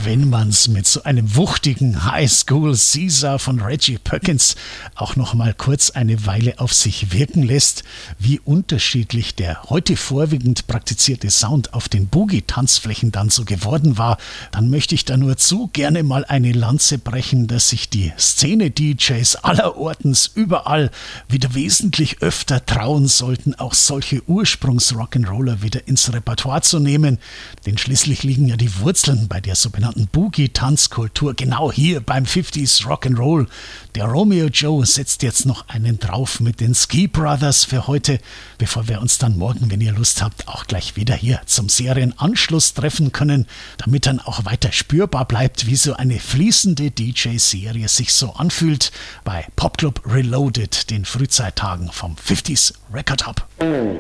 Wenn man's mit so einem wuchtigen High School Caesar von Reggie Perkins auch noch mal kurz eine Weile auf sich wirken lässt, wie unterschiedlich der heute vorwiegend praktizierte Sound auf den Boogie-Tanzflächen dann so geworden war, dann möchte ich da nur zu gerne mal eine Lanze brechen, dass sich die Szene-DJs allerortens überall wieder wesentlich öfter trauen sollten, auch solche Ursprungs-Rock'n'Roller wieder ins Repertoire zu nehmen, denn schließlich liegen ja die Wurzeln bei der sogenannten Boogie-Tanzkultur genau hier beim 50s Rock'n'Roll. Der Romeo Joe setzt jetzt noch einen drauf mit den Ski Brothers für heute, bevor wir uns dann morgen, wenn ihr Lust habt, auch gleich wieder hier zum Serienanschluss treffen können, damit dann auch weiter spürbar bleibt, wie so eine fließende DJ-Serie sich so anfühlt bei Popclub Reloaded, den Frühzeittagen vom 50s Record Hub.